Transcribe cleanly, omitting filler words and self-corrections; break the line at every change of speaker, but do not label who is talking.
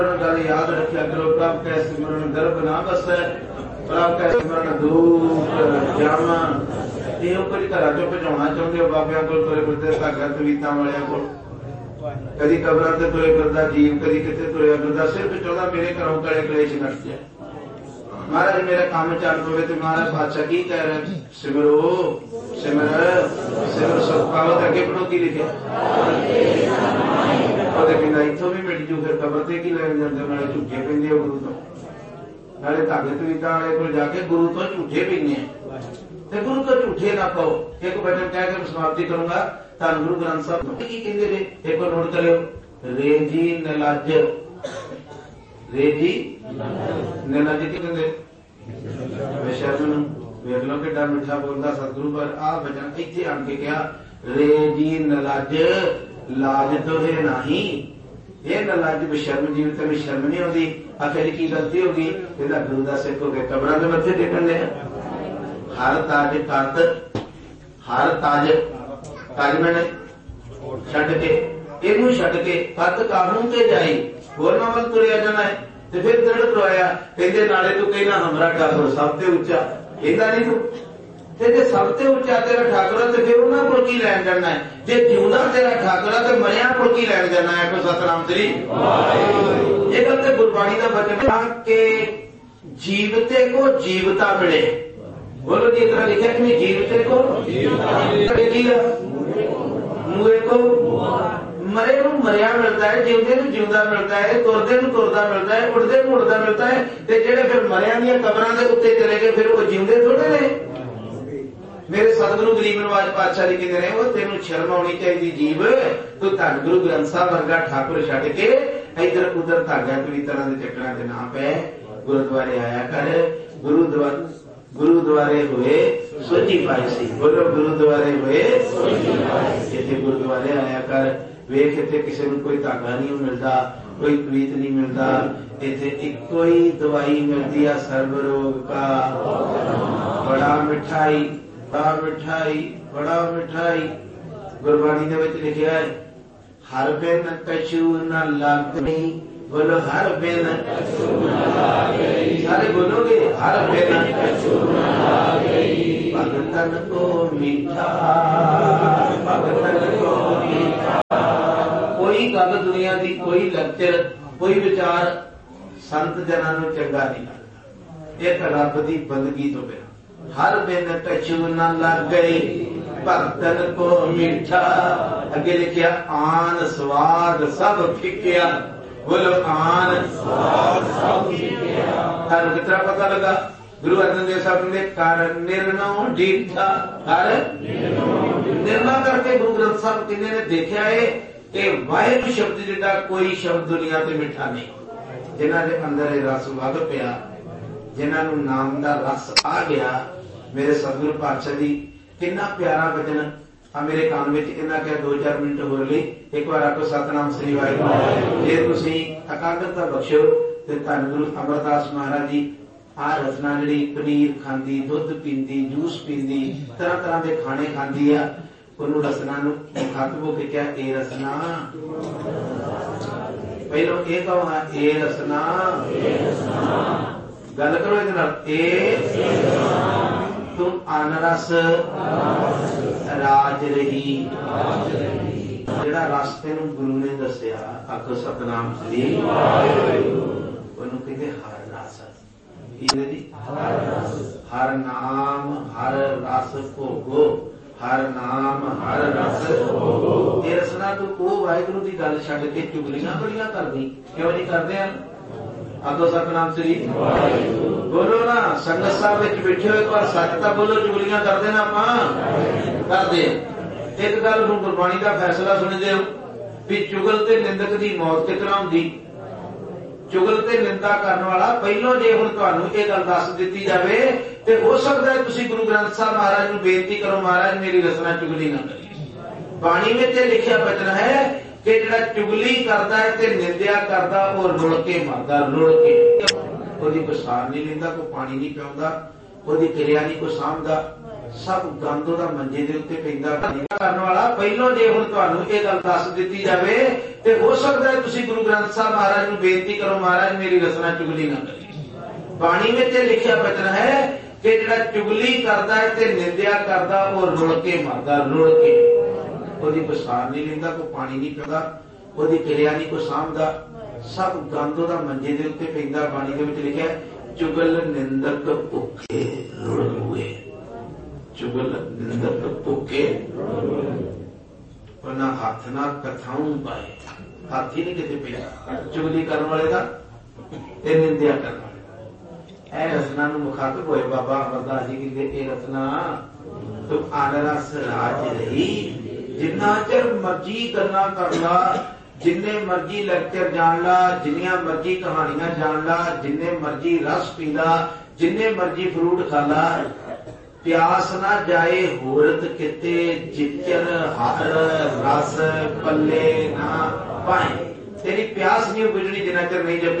गल याद रखिया करो, प्रभ कै सिमरन गर्भ ना बसै, प्रभ कै सिमरन दूर जावा। ये कोई घर चो भजाना चाहते हो बाबिया को तुरे फिरते धागा तवीतां वालियां को, कदी कबरां ते तुरे फिरदा जीव, कदी किते तुरे फिरदा, सिर्फ चाहता मेरे घरों कले कलेश नट जाए, महाराज मेरा काम चल पवे। तो महाराज बादशाह की कह रहे, सिमरो सिमर सिमर सुख पावो। अगे पढ़ो की लिखिया, इथों भी मिट जू, फिर कबर से की लैन जाते, नाले झूठे पैंदे हो गुरु तो, नाले धागे तवीतां वाले को जाके गुरु तो झूठे पैंदे हैं। गुरु को झूठे ना कहो। एक वचन कह के समाप्ति करूंगा। धन गुरु ग्रंथ साहब की कहते रे, एक नोट करो, रे जी नलाज, रे जी नलाज की कहते बेशर्म। वेख लो कि मिठा बोलता सतगुरु, पर आ वचन इत्थे आन के कहा, रे जी नलाज, लाज तो है नहीं, ये नलाज बेशर्म जीव तेन शर्म नहीं आती। आखिर की गलती होगी, गुरु का सिख हो गया कबरां दे मत्थे टेकण दे। हर ताज कत, हर ताज ताज मैंने छड़ के इनू छड़ के कत काहू के जाई, होरना वल तुरिया जाना है। तो फिर दृढ़ करवाया, कहते नाले तू कहना हमरा ठाकुर सब ते उच्चा, कहता नहीं तू जे सब ते उच्चा तेरा ठाकुर, तो फिर उन्होंने को की लैन जाना है। जे जिंदा तेरा ठाकुर तो मरिया को की लैन जाना है। कोई सतनाम श्री ये गल तो गुरबाणी का वचन के जीवते को जीवता मिले। बोलो जी, इतना लिखा कि नहीं, जीवते को मुए को मरे को मरिया मिलता है, जिंदे को जिंदा मिलता है, तुरदे को तुरदा मिलता है, उड़दे को उड़दा मिलता है। ते जेड़े फिर मरिया दी कबरां दे उत्ते चले गए, फिर वो जिंदे थोड़े ने। मेरे सतगुरु गरीब नवाज पातशाह जी कहते हैं, वो तेनू शर्म आनी चाहिए जीव, तू धन गुरु ग्रंथ साहब वर्गा ठाकुर छड़ के इधर उधर धागा पवित्रा के चक्करां च ना पै, गुरुद्वारे आया कर। गुरुद्वारे हुए सोची पाई सी, बोलो गुरुद्वारे हुए इतने गुरुद्वारे आया कर। वेख इतने किसी को कोई धागा नहीं मिलता, कोई प्रीत नहीं मिलता, इतने इको ही दवाई मिलती है सर्व रोग का। बड़ा मिठाई बड़ा मिठाई बड़ा मिठाई गुरबाणी दे विच लिखिया है, हर बिन कछु न लागनी। बोलो हर बिन, सारे बोलोगे हर बिन भगतन को मीठा, भगतन को मीठा। कोई गल दुनिया की, कोई लेक्चर, कोई विचार संत जना नूं चंगा नहीं लगता, एक रब की बंदगी तो बिना। हर बिन कछु न लग गई भगतन को मीठा। अगे लिखिया आन स्वाद सब फिक्या। बोलो आन स्वाद सब फिक्या। थानू कितना पता लगा? गुरु अर्जन देव साहब ने कर निर्णय डीठा, कर निर्णय करके गुरु ग्रंथ साहब कहने ने देखा है कि वाहिगुरू शब्द जिहड़ा कोई शब्द दुनिया ते मिठा नहीं। जिन्हां दे अंदर रस वग पिया, जिन्हां नूं नाम दा रस आ गया। मेरे सतगुरु पातशाह जी कितना प्यारा वचन आ मेरे कान में इन्ना क्या 2-4 मिनट हो गए। एक बार आपको सतनाम श्री वाहिगुरू। जे तुसीं एकाग्रता बख्शो ते धन गुरु अमरदास महाराज जी आ रसना जी पनीर खांदी, दुध पींदी, जूस पींदी, तरह तरह के खाने खांदी आ। उन्होंने रसना खत्म हो के क्या ए रसना, पहलो ये कहो हाँ ए रसना, गल करो ए तुम अनरस राज रही। जेड़ा रस तेन गुरु ने दसिया, आखो सतनाम श्री ओनू कहते हर रस। हर नाम हर रस भोगो, हर नाम हर रस भोगो। ये रसना तू वो वाहिगुरू की गल छड्ड के चुगलियां बड़ियां करदी क्यों नहीं करदे? आखो सतनाम श्री बोलो ना। संगत साहब विच बैठे हो, एक बार सच तां बोलो, चुगलियां करदे ना आपां करदे। एक गल हुण गुरबाणी का फैसला सुणदे हो भी चुगल ते निंदक की मौत कितना हुंदी। चुगल ते निंदा करने वाला पहलों जे हुण तुहानूं इह गल दस दित्ती जावे ते हो सकदा है तुसीं गुरु ग्रंथ साहब महाराज नूं बेनती करो, महाराज मेरी रचना चुगली ना करिए। बाणी में लिखिया वचन है कि जिहड़ा चुगली करदा है ते निंदिया करदा वो रुल के मरदा, रुल के। ओहदी कोई सार नहीं लैंदा, कोई पानी नहीं पिआउंदा, ओहदी क्रिया नहीं कोई सामभदा, सब गंद ओहदा मंजे दे उत्ते पैंदा। करने वाला पहलों जे हुण तुहानूं इह गल दस दित्ती जावे ਤੇ ਹੋ ਸਕਦਾ ਹੈ ਤੁਸੀਂ ਗੁਰੂ ਗ੍ਰੰਥ ਸਾਹਿਬ ਮਹਾਰਾਜ ਨੂੰ ਬੇਨਤੀ ਕਰੋ, ਮਹਾਰਾਜ ਮੇਰੀ ਰਸਨਾ ਚੁਗਲੀ ਨਾ ਕਰੀ। ਬਾਣੀ ਵਿੱਚ ਇਹ ਲਿਖਿਆ ਬਚਨ ਹੈ ਕਿ ਜਿਹੜਾ ਚੁਗਲੀ ਕਰਦਾ ਹੈ ਤੇ ਨਿੰਦਿਆ ਕਰਦਾ ਉਹ ਰੁਲ ਕੇ ਮਰਦਾ, ਰੁਲ ਕੇ। ਉਹਦੀ ਕੋਈ ਸਾਰ ਨਹੀਂ ਲੈਂਦਾ, ਕੋਈ ਪਾਣੀ ਨਹੀਂ ਪੀਂਦਾ, ਉਹਦੀ ਕਿਰਿਆ ਨਹੀਂ ਕੋਈ ਸਾਂਭਦਾ, ਸਭ ਗੰਦ ਉਹਦਾ ਮੰਜੇ ਦੇ ਉੱਤੇ ਪੈਂਦਾ। ਬਾਣੀ ਦੇ ਵਿੱਚ ਲਿਖਿਆ ਚੁਗਲ ਨਿੰਦਕ ਭੁੱਖੇ ਰੁਲ ਹੋਏ, ਚੁਗਲ ਨਿੰਦਕ ਭੁੱਖੇ। ਉਹਨਾਂ ਹੱਥ ਨਾਲ ਕਥਾਉਂ ਪਾਏ, ਹੱਥ ਹੀ ਨਹੀਂ ਕਿਤੇ ਪਿਆ ਚੁਗਲੀ ਕਰਨ ਵਾਲੇ ਦਾ ਤੇ ਨਿੰਦਿਆ ਕਰਨ ਵਾਲੇ ਦਾ। ਇਹ ਰਸਨਾ ਨੂੰ ਮੁਖਾਤਬ ਹੋਏ ਬਾਬਾ ਅਮਰਦਾਸ ਜੀ ਕਹਿੰਦੇ ਇਹ ਰਸਨਾ ਤੂੰ ਅਨਰਸ ਰਾਜ ਰਹੀ। ਜਿੰਨਾ ਚਿਰ ਮਰਜੀ ਗੱਲਾਂ ਕਰ ਲਾ, ਜਿੰਨੇ ਮਰਜੀ ਲੈਕਚਰ ਜਾਣ ਲਾ, ਜਿੰਨੀਆਂ ਮਰਜੀ ਕਹਾਣੀਆਂ ਜਾਣ ਲਾ, ਜਿੰਨੇ ਮਰਜੀ ਰਸ ਪੀ ਲਾ, ਜਿੰਨੇ ਮਰਜੀ ਫਰੂਟ ਖਾ ਲਾ, ਪਿਆਸ ਨਾ ਜਾਏ ਹੋਰਤ ਕਿਤੇ, ਜਿਚਰ ਹਰ ਰਸ ਪੱਲੇ ਨਾ ਪਾਏ। ਤੇਰੀ ਪਿਆਸ ਨਹੀਂ ਬੁਝਣੀ ਜਿੰਨਾ ਚਿਰ ਨਹੀਂ